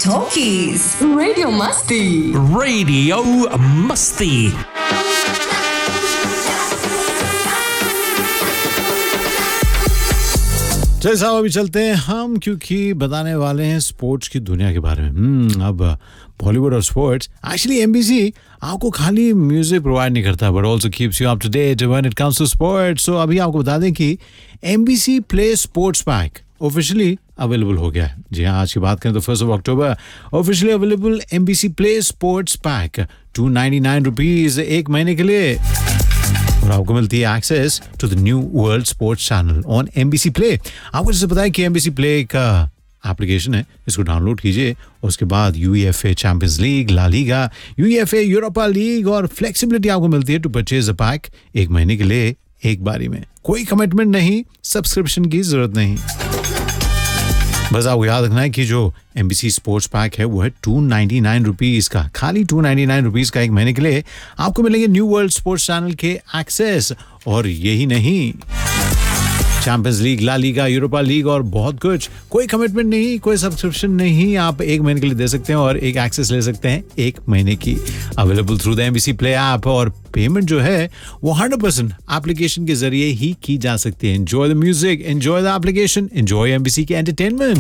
Talkies. Radio Masti. Radio Musty. चलिए साहब अभी चलते हैं हम क्योंकि बताने वाले हैं स्पोर्ट्स की दुनिया के बारे में। अब बॉलीवुड और स्पोर्ट्स एक्चुअली एमबीसी आपको खाली म्यूजिक प्रोवाइड नहीं करता but also keeps you up to date when it comes to sports. सो अभी आपको बता दें कि MBC play sports pack officially available हो गया है। जी हाँ, आज की बात करें तो 1 अक्टूबर officially available MBC play sports pack 299 rupees एक महीने के लिए, और आपको मिलती है access to the new world sports channel on MBC play. आपको जैसे पता है कि एमबीसी प्ले का एप्लीकेशन है, इसको डाउनलोड कीजिए। उसके बाद UEFA champions league, La Liga, UEFA Europa league और फ्लेक्सिबिलिटी आपको मिलती है टू परचेज अ पैक एक महीने के लिए एक बारी में। कोई कमिटमेंट नहीं, सब्सक्रिप्शन की जरूरत नहीं। बस आपको याद रखना है कि जो एमबीसी स्पोर्ट्स पैक है वो है 299 रुपीज का, खाली 299 रुपीज का एक महीने के लिए आपको मिलेंगे न्यू वर्ल्ड स्पोर्ट्स चैनल के एक्सेस। और यही नहीं, champions league, La Liga, Europa league और बहुत कुछ। कोई कमिटमेंट नहीं, कोई सब्सक्रिप्शन नहीं, आप एक महीने के लिए दे सकते हैं और एक एक्सेस ले सकते हैं एक महीने की। Available through the MBC play app, और पेमेंट जो है वो 100% एप्लीकेशन के जरिए ही की जा सकती है। Enjoy the music, enjoy the application, enjoy MBC की एंटरटेनमेंट।